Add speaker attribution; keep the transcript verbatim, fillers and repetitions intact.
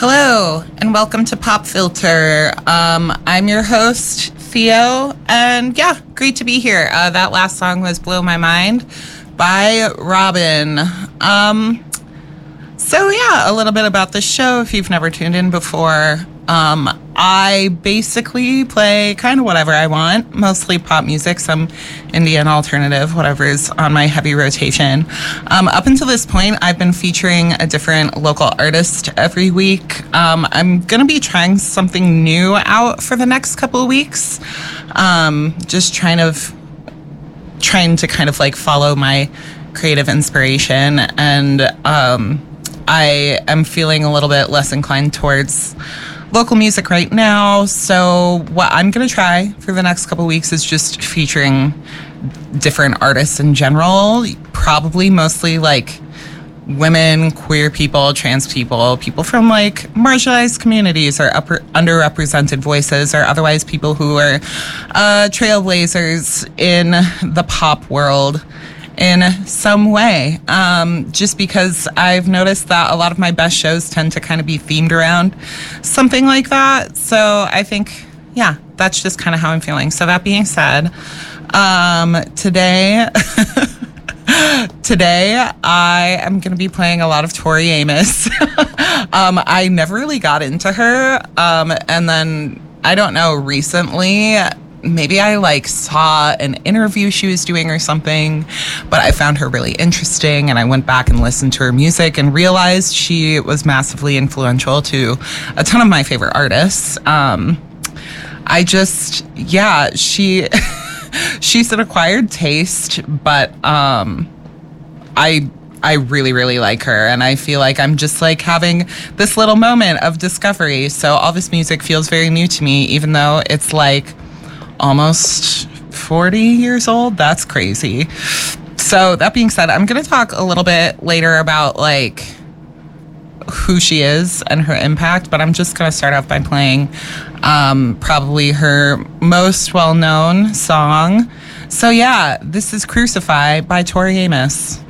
Speaker 1: Hello, and welcome to Pop Filter. Um, I'm your host, Theo, and yeah, great to be here. Uh, that last song was Blow My Mind by Robin. Um, so yeah, a little bit about the show if you've never tuned in before. Um, I basically play kind of whatever I want, mostly pop music, some indie and alternative, whatever is on my heavy rotation. Um, up until this point, I've been featuring a different local artist every week. Um, I'm going to be trying something new out for the next couple of weeks. Um, just trying of trying to kind of like follow my creative inspiration, and um, I am feeling a little bit less inclined towards local music right now, so what I'm gonna try for the next couple weeks is just featuring different artists in general, probably mostly like women, queer people, trans people, people from like marginalized communities or upper, underrepresented voices, or otherwise people who are uh, trailblazers in the pop world in some way, um, just because I've noticed that a lot of my best shows tend to kind of be themed around something like that. So I think, yeah, that's just kind of how I'm feeling. So that being said, um, today, today I am going to be playing a lot of Tori Amos. um, I never really got into her, um, and then I don't know, recently, maybe I like saw an interview she was doing or something, but I found her really interesting, and I went back and listened to her music and realized she was massively influential to a ton of my favorite artists. Um, I just, yeah, she, she's an acquired taste, but um, I I really, really like her, and I feel like I'm just like having this little moment of discovery. So all this music feels very new to me, even though it's like almost forty years old. That's crazy. So that being said, I'm going to talk a little bit later about like who she is and her impact, but I'm just going to start off by playing um, probably her most well-known song. So yeah, this is Crucify by Tori Amos.